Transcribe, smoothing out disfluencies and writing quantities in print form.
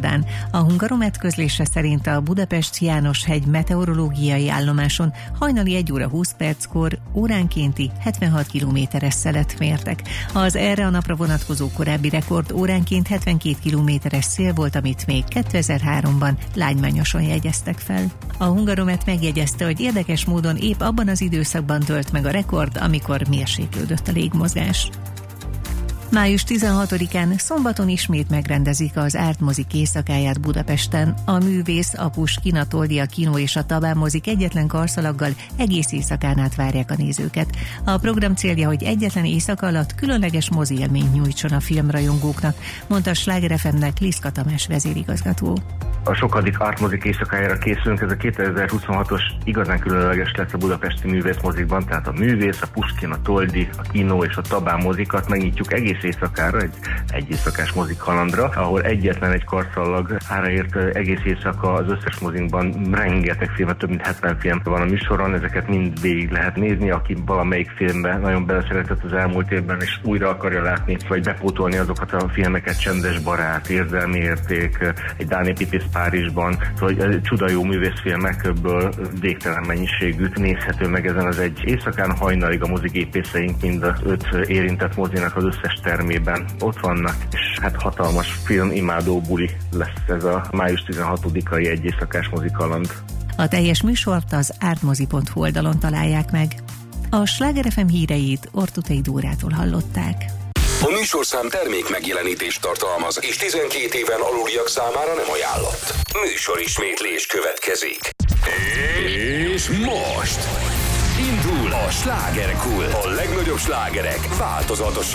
szerdán. A Hungaromet közlése szerint a Budapest János-hegy meteorológiai állomáson hajnali 1 óra 20 perckor óránkénti 76 kilométeres szelet mértek. Az erre a napra vonatkozó korábbi rekord óránként 72 kilométeres szél volt, amit még 2003-ban Lágymányoson jegyeztek fel. A Hungaromet megjegyezte, hogy érdekes módon épp abban az időszakban tölt meg a rekord, amikor mérséklődött a légmozgás. Május 16-án szombaton ismét megrendezik az Árt mozik éjszakáját Budapesten. A művész, a Puskkin, a Toldi, a Kino és a Tabán mozik egyetlen karszalaggal egész éjszakán át várják a nézőket. A program célja, hogy egyetlen éjszaka alatt különleges mozi élményt nyújtson a filmrajongóknak, mondta a Sláger FM-nek Liszka Tamás vezérigazgató. A sokadik Árt mozik éjszakájára készülünk, ez a 2026-os igazán különleges lesz a budapesti művészmozikban, tehát a művész, a Puskkin, a Toldi, a Kino és a Tabán mozikat megnyitjuk egész éjszakára, egy éjszakás mozik kalandra, ahol egyetlen egy karszallag áraért egész éjszaka az összes mozinkban rengeteg filmet, több mint 70 film van a műsoron, ezeket mind végig lehet nézni, aki valamelyik filmben nagyon beleszeretett az elmúlt évben, és újra akarja látni, vagy bepótolni azokat a filmeket, Csendes barát, Érzelmi érték, egy Dániel Pipész Párizsban, szóval csuda jó művészfilmekből végtelen mennyiségű nézhető meg ezen az egy éjszakán. Hajnalig a mozigépészeink mind a 5 érintett mozinak az összes termében ott vannak, és hát hatalmas filmimádó buli lesz ez a május 16-ai egy éjszakás mozikaland. A teljes műsort az artmozi.hu oldalon találják meg. A Sláger FM híreit Ortutei Dórától hallották. A műsorszám termék megjelenítést tartalmaz, és 12 éven aluliak számára nem ajánlott. Műsorismétlés következik. És most indul a Slágerkult. A legnagyobb slágerek változatos